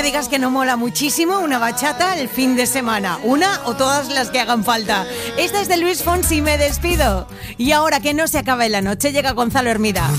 digas que no mola muchísimo una bachata el fin de semana. Una o todas las que hagan falta. Esta es de Luis Fonsi, Me despido. Y ahora que no se acabe la noche, llega Gonzalo Hermida.